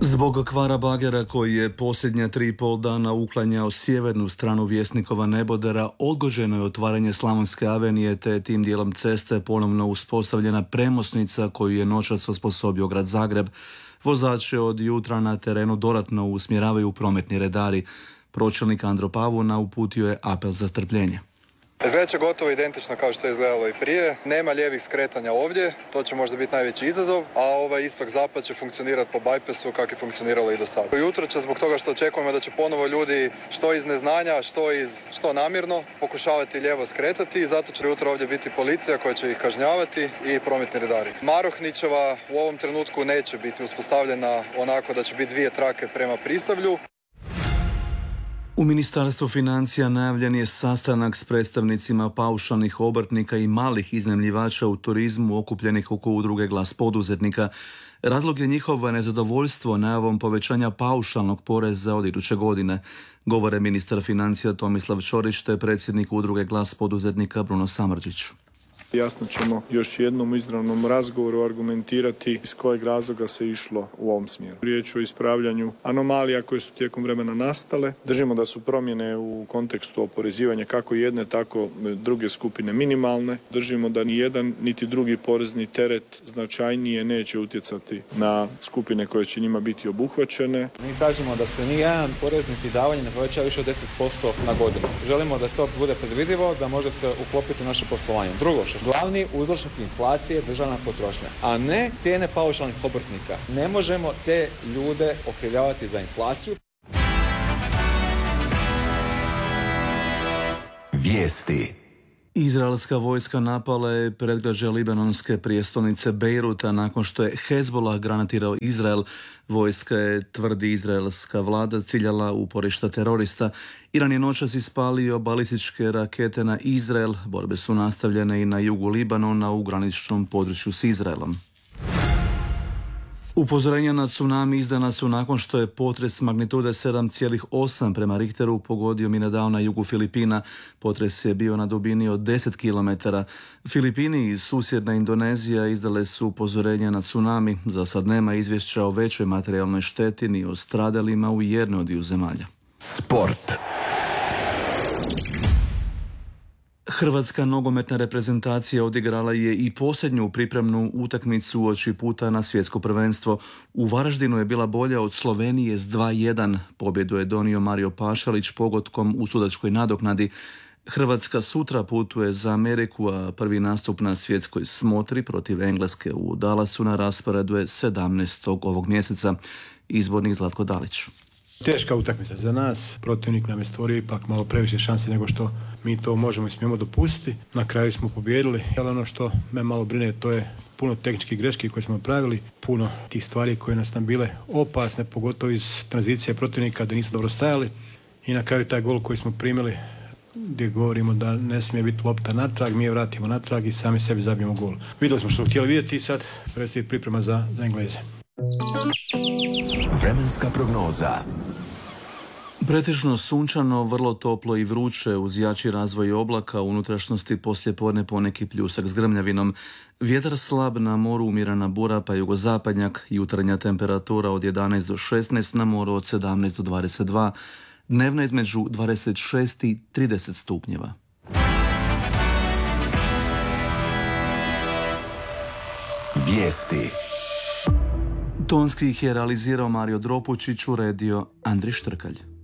Zbog kvara bagera koji je posljednja 3,5 dana uklanjao sjevernu stranu Vjesnikova nebodera, odgođeno je otvaranje Slavonske avenije te je tim dijelom ceste ponovno uspostavljena premosnica koju je noćas osposobio grad Zagreb. Vozače od jutra na terenu dodatno usmjeravaju prometni redari. Pročelnik Andro Pavuna uputio je apel za strpljenje. Izgleda će gotovo identično kao što je izgledalo i prije. Nema lijevih skretanja ovdje, to će možda biti najveći izazov, a ovaj istok-zapad će funkcionirati po bajpesu kako je funkcioniralo i do sada. Jutro će zbog toga što očekujemo da će ponovo ljudi što iz neznanja, što namjerno pokušavati lijevo skretati, zato će jutro ovdje biti policija koja će ih kažnjavati i prometni redari. Marohničeva u ovom trenutku neće biti uspostavljena onako da će biti 2 trake prema Prisavlju. U Ministarstvu financija najavljen je sastanak s predstavnicima paušalnih obrtnika i malih iznajmljivača u turizmu okupljenih oko udruge Glas poduzetnika. Razlog je njihovo nezadovoljstvo najavom povećanja paušalnog poreza od iduće godine, govore ministar financija Tomislav Ćorić te predsjednik udruge Glas poduzetnika Bruno Samardžić. Jasno ćemo još jednom u izravnom razgovoru argumentirati iz kojeg razloga se išlo u ovom smjeru. Riječ o ispravljanju anomalija koje su tijekom vremena nastale. Držimo da su promjene u kontekstu oporezivanja kako jedne, tako druge skupine minimalne. Držimo da ni jedan niti drugi porezni teret značajnije neće utjecati na skupine koje će njima biti obuhvaćene. Mi tražimo da se ni jedan porez niti davanje ne poveća više od 10% na godinu. Želimo da to bude predvidivo, da može se uklopiti u naše poslovanje. Drugo, glavni uzročnik inflacije je državna potrošnja, a ne cijene paušalnih obrtnika. Ne možemo te ljude okrivljavati za inflaciju. Vijesti. Izraelska vojska napala je predgrađe libanonske prijestolnice Bejruta nakon što je Hezbollah granatirao Izrael. Vojska je, tvrdi izraelska vlada, ciljala uporišta terorista. Iran je noćas ispalio balističke rakete na Izrael. Borbe su nastavljene i na jugu Libanona u graničnom području s Izraelom. Upozorenja na tsunami izdana su nakon što je potres magnitude 7,8 prema Richteru pogodio Mindanao na jugu Filipina. Potres je bio na dubini od 10 km. Filipini i susjedna Indonezija izdale su upozorenja na tsunami. Za sad nema izvješća o većoj materijalnoj šteti ni o stradalima u jednoj od dviju zemalja. Sport. Hrvatska nogometna reprezentacija odigrala je i posljednju pripremnu utakmicu uoči puta na svjetsko prvenstvo. U Varaždinu je bila bolja od Slovenije s 2:1. Pobjedu je donio Mario Pašalić pogotkom u sudačkoj nadoknadi. Hrvatska sutra putuje za Ameriku, a prvi nastup na svjetskoj smotri protiv Engleske u Dallasu na rasporedu je 17. ovog mjeseca. Izbornik Zlatko Dalić. Teška utakmica za nas, protivnik nam je stvorio ipak malo previše šanse nego što mi to možemo i smijemo dopustiti. Na kraju smo pobijedili, ali ono što me malo brine to je puno tehničkih greški koje smo napravili, puno tih stvari koje nas nam bile opasne, pogotovo iz tranzicije protivnika da nismo dobro stajali i na kraju taj gol koji smo primili gdje govorimo da ne smije biti lopta natrag, mi je vratimo natrag i sami sebi zabijemo gol. Vidjeli smo što htjeli vidjeti i sad predstoji priprema za Engleze. Vremenska prognoza. Pretežno sunčano, vrlo toplo i vruće uz jači razvoj oblaka, u unutrašnjosti poslijepodne poneki pljusak s grmljavinom. Vjetar slab, na moru umjerena bura pa jugozapadnjak, jutarnja temperatura od 11 do 16, na moru od 17 do 22, dnevna između 26 i 30 stupnjeva. Vijesti. Tonski ih je realizirao Mario Dropučić, uredio Andri Štrkalj.